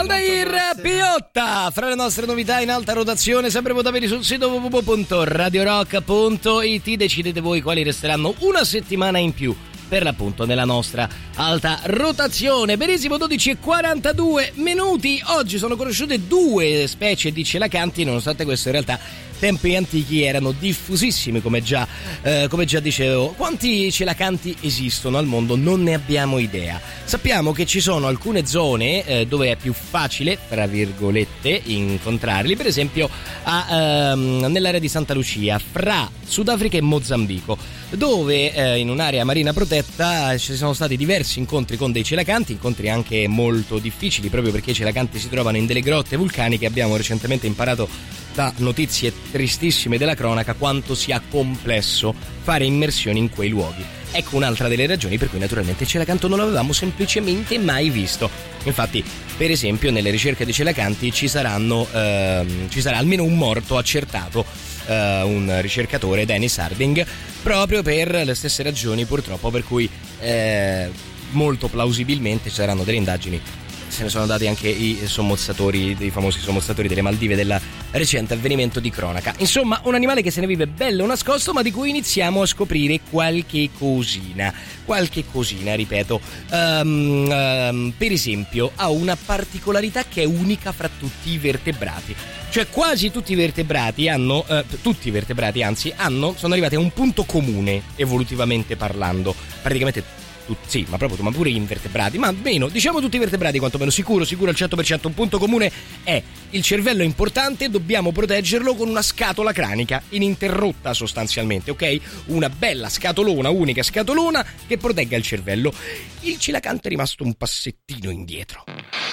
Aldair Piotta, fra le nostre novità in alta rotazione, sempre votabili sul sito www.radiorock.it. Decidete voi quali resteranno una settimana in più per l'appunto nella nostra alta rotazione. Benissimo, 12:42. Oggi sono conosciute due specie di celacanti, nonostante questo in realtà tempi antichi erano diffusissimi, come già dicevo. Quanti celacanti esistono al mondo? Non ne abbiamo idea. Sappiamo che ci sono alcune zone dove è più facile, tra virgolette, incontrarli, per esempio nell'area di Santa Lucia, fra Sudafrica e Mozambico, dove in un'area marina protetta ci sono stati diversi incontri con dei celacanti, incontri anche molto difficili, proprio perché i celacanti si trovano in delle grotte vulcaniche. Abbiamo recentemente imparato da notizie tristissime della cronaca quanto sia complesso fare immersioni in quei luoghi. Ecco un'altra delle ragioni per cui naturalmente il celacanto non l'avevamo semplicemente mai visto. Infatti, per esempio, nelle ricerche dei celacanti ci sarà almeno un morto accertato, un ricercatore, Dennis Harding, proprio per le stesse ragioni purtroppo per cui molto plausibilmente ci saranno delle indagini. Se ne sono dati anche i famosi sommozzatori delle Maldive del recente avvenimento di cronaca. Insomma, un animale che se ne vive bello nascosto, ma di cui iniziamo a scoprire qualche cosina, ripeto. Per esempio, ha una particolarità che è unica fra tutti i vertebrati. Cioè quasi tutti i vertebrati sono arrivati a un punto comune, evolutivamente parlando. Praticamente sì, ma pure gli invertebrati, ma meno, diciamo tutti i vertebrati quantomeno, sicuro al 100%. Un punto comune è: il cervello è importante, dobbiamo proteggerlo con una scatola cranica ininterrotta sostanzialmente, ok? Una bella scatolona, unica scatolona che protegga il cervello. Il celacante è rimasto un passettino indietro.